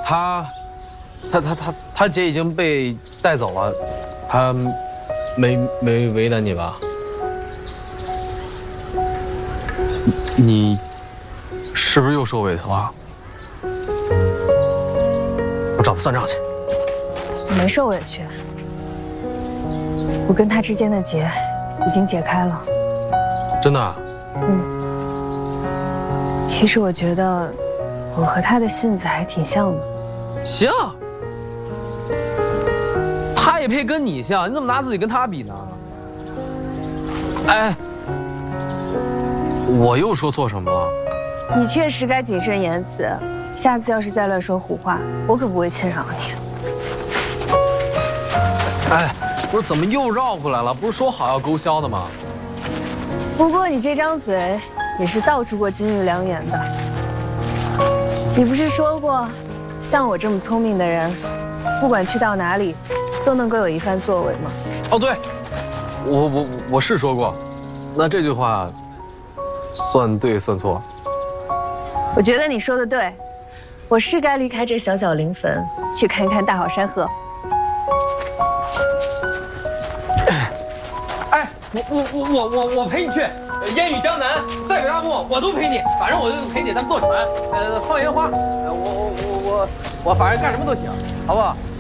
他姐已经被带走了，他没为难你吧？你是不是又受委托啊？我找他算账去。 我没受委屈，我跟他之间的结已经解开了。 真的啊？ 其实我觉得我和他的性子还挺像的。 行，他也配跟你像？你怎么拿自己跟他比呢？哎，我又说错什么了？ 你确实该谨慎言辞，下次要是再乱说胡话，我可不会轻饶你。 哎，不是怎么又绕回来了？不是说好要勾销的吗？ 不过你这张嘴也是道出过金玉良言的。你不是说过，像我这么聪明的人，不管去到哪里，都能够有一番作为吗？ 哦，对，我是说过，那这句话算对算错？ 我觉得你说的对，我是该离开这小小临汾，去看看大好山河。 哎，我陪你去，烟雨江南、塞北大漠我都陪你，反正我就陪你，咱们坐船，放烟花，我反正干什么都行，好不好？